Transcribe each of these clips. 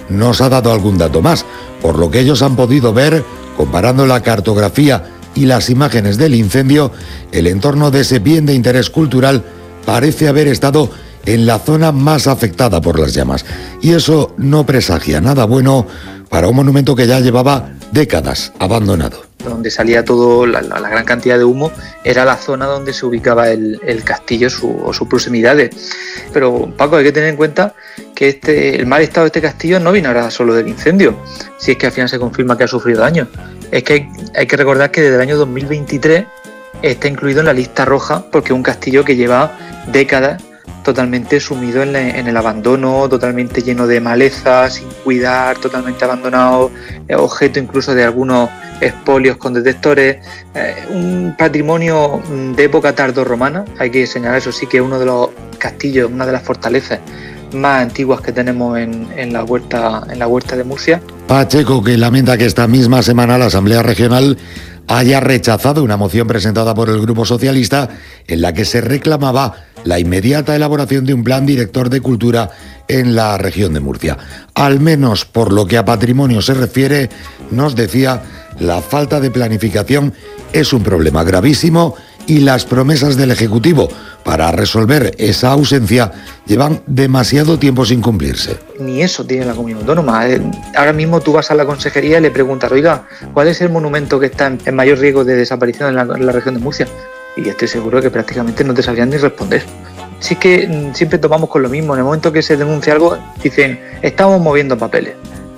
nos ha dado algún dato más, por lo que ellos han podido ver, comparando la cartografía y las imágenes del incendio, el entorno de ese bien de interés cultural parece haber estado en la zona más afectada por las llamas. Y eso no presagia nada bueno para un monumento que ya llevaba décadas abandonado. Donde salía todo, la gran cantidad de humo, era la zona donde se ubicaba el castillo o sus proximidades. Pero, Paco, hay que tener en cuenta que el mal estado de este castillo no viene ahora solo del incendio, si es que al final se confirma que ha sufrido daño. Es que hay que recordar que desde el año 2023 está incluido en la lista roja, porque es un castillo que lleva décadas totalmente sumido en el abandono, totalmente lleno de maleza, sin cuidar, totalmente abandonado, objeto incluso de algunos expolios con detectores, un patrimonio de época tardorromana. Hay que señalar, eso sí, que es uno de los castillos, una de las fortalezas más antiguas que tenemos en la huerta de Murcia. Pacheco, que lamenta que esta misma semana la Asamblea Regional haya rechazado una moción presentada por el Grupo Socialista en la que se reclamaba la inmediata elaboración de un plan director de cultura en la región de Murcia. Al menos por lo que a patrimonio se refiere, nos decía, la falta de planificación es un problema gravísimo y las promesas del Ejecutivo para resolver esa ausencia llevan demasiado tiempo sin cumplirse. Ni eso tiene la comunidad autónoma. Ahora mismo tú vas a la consejería y le preguntas, oiga, ¿cuál es el monumento que está en mayor riesgo de desaparición en la región de Murcia? Y estoy seguro que prácticamente no te sabrían ni responder. Si es que siempre tomamos con lo mismo. En el momento que se denuncia algo, dicen, estamos moviendo papeles.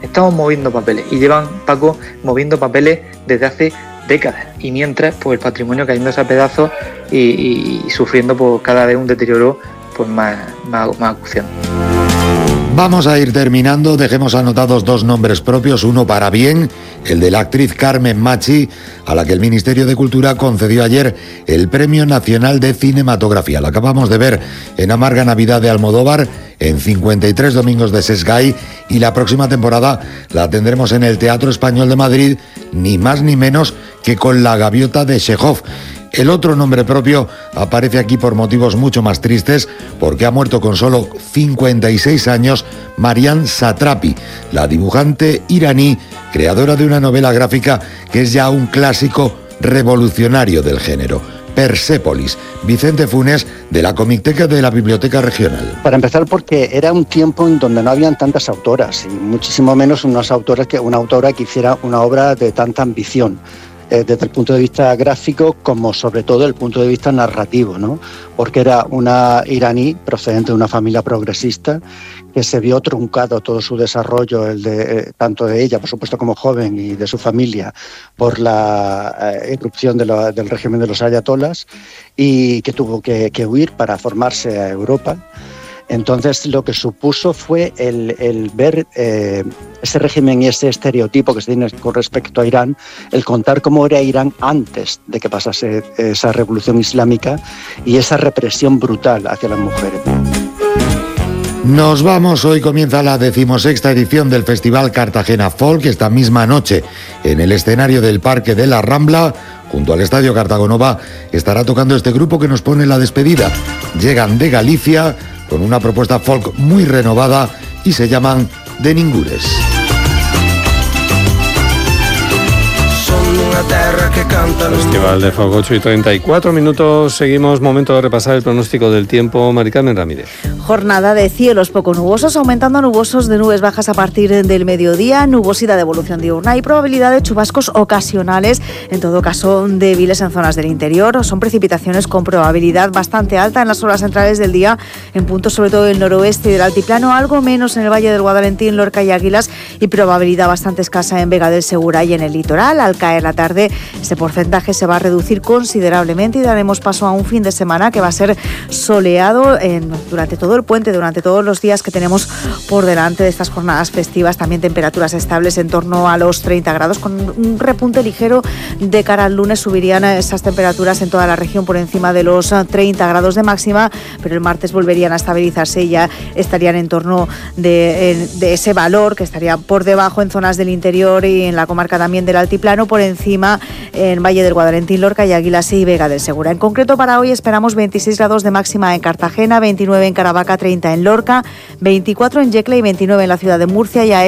Y llevan, Paco, moviendo papeles desde hace décadas. Y mientras, pues el patrimonio cayéndose a pedazos y sufriendo por cada vez un deterioro pues más acuciante. Vamos a ir terminando, dejemos anotados dos nombres propios, uno para bien, el de la actriz Carmen Machi, a la que el Ministerio de Cultura concedió ayer el Premio Nacional de Cinematografía. La acabamos de ver en Amarga Navidad de Almodóvar, en 53 domingos de Sesgay, y la próxima temporada la tendremos en el Teatro Español de Madrid, ni más ni menos que con La Gaviota de Chekhov. El otro nombre propio aparece aquí por motivos mucho más tristes, porque ha muerto con solo 56 años Marian Satrapi, la dibujante iraní, creadora de una novela gráfica que es ya un clásico revolucionario del género, Persépolis. Vicente Funes, de la Comicteca de la Biblioteca Regional. Para empezar, porque era un tiempo en donde no habían tantas autoras, y muchísimo menos una autora que hiciera una obra de tanta ambición. Desde el punto de vista gráfico como sobre todo el punto de vista narrativo, ¿no? Porque era una iraní procedente de una familia progresista que se vio truncado todo su desarrollo, tanto de ella, por supuesto, como joven, y de su familia, por la irrupción del régimen de los ayatolás, y que tuvo que huir para formarse a Europa. Entonces, lo que supuso fue el ver ese régimen y ese estereotipo que se tiene con respecto a Irán, el contar cómo era Irán antes de que pasase esa revolución islámica y esa represión brutal hacia las mujeres. Nos vamos, hoy comienza la 16ª edición del Festival Cartagena Folk, esta misma noche en el escenario del Parque de la Rambla, junto al Estadio Cartagonova, estará tocando este grupo que nos pone la despedida. Llegan de Galicia con una propuesta folk muy renovada y se llaman De Ningures. Festival de Folk, 8:34. Seguimos, momento de repasar el pronóstico del tiempo. Mari Carmen Ramírez. Jornada de cielos poco nubosos, aumentando nubosos de nubes bajas a partir del mediodía, nubosidad de evolución diurna y probabilidad de chubascos ocasionales, en todo caso débiles en zonas del interior. Son precipitaciones con probabilidad bastante alta en las horas centrales del día, en puntos sobre todo del noroeste y del altiplano, algo menos en el Valle del Guadalentín, Lorca y Águilas, y probabilidad bastante escasa en Vega del Segura y en el litoral. Al caer la tarde, ese porcentaje se va a reducir considerablemente y daremos paso a un fin de semana que va a ser soleado durante todo el puente, durante todos los días que tenemos por delante de estas jornadas festivas. También temperaturas estables en torno a los 30 grados, con un repunte ligero de cara al lunes. Subirían esas temperaturas en toda la región por encima de los 30 grados de máxima, pero el martes volverían a estabilizarse y ya estarían en torno de ese valor, que estaría por debajo en zonas del interior y en la comarca también del altiplano, por encima en Valle del Guadalentín, Lorca y Águilas y Vega del Segura. En concreto, para hoy esperamos 26 grados de máxima en Cartagena, 29 en Caravaca, 30 en Lorca, 24 en Yecla y 29 en la ciudad de Murcia. Y a